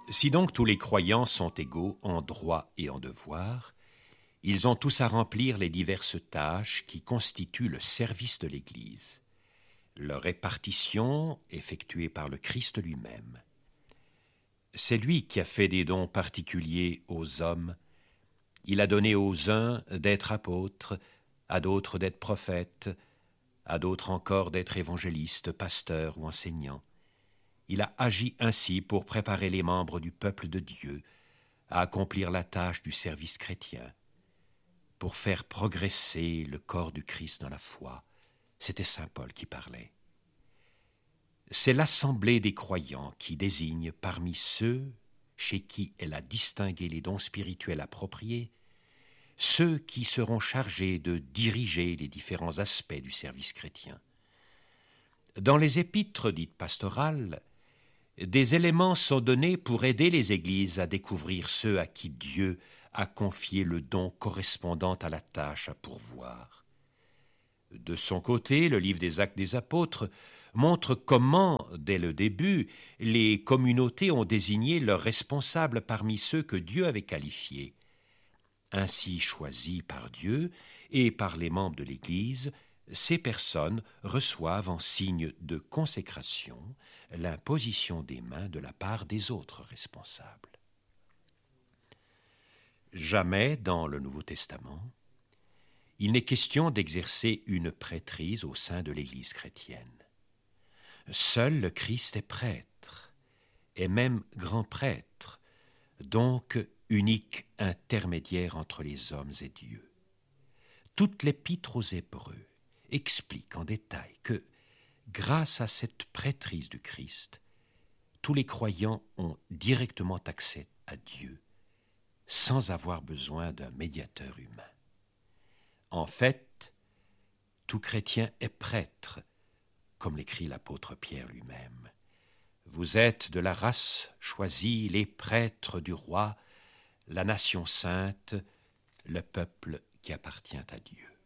Si donc tous les croyants sont égaux en droit et en devoir, ils ont tous à remplir les diverses tâches qui constituent le service de l'Église, leur répartition effectuée par le Christ lui-même. C'est lui qui a fait des dons particuliers aux hommes. Il a donné aux uns d'être apôtres, à d'autres d'être prophètes, à d'autres encore d'être évangélistes, pasteurs ou enseignants. Il a agi ainsi pour préparer les membres du peuple de Dieu à accomplir la tâche du service chrétien, pour faire progresser le corps du Christ dans la foi. C'était saint Paul qui parlait. C'est l'assemblée des croyants qui désigne parmi ceux chez qui elle a distingué les dons spirituels appropriés, ceux qui seront chargés de diriger les différents aspects du service chrétien. Dans les épîtres dites pastorales, des éléments sont donnés pour aider les églises à découvrir ceux à qui Dieu a confié le don correspondant à la tâche à pourvoir. De son côté, le livre des Actes des Apôtres montre comment, dès le début, les communautés ont désigné leurs responsables parmi ceux que Dieu avait qualifiés. Ainsi choisis par Dieu et par les membres de l'Église, ces personnes reçoivent en signe de consécration l'imposition des mains de la part des autres responsables. Jamais dans le Nouveau Testament, il n'est question d'exercer une prêtrise au sein de l'Église chrétienne. Seul le Christ est prêtre, et même grand prêtre, donc unique intermédiaire entre les hommes et Dieu. Toute l'épître aux Hébreux explique en détail que, grâce à cette prêtrise du Christ, tous les croyants ont directement accès à Dieu, sans avoir besoin d'un médiateur humain. En fait, tout chrétien est prêtre, comme l'écrit l'apôtre Pierre lui-même. Vous êtes de la race choisie, les prêtres du roi, la nation sainte, le peuple qui appartient à Dieu.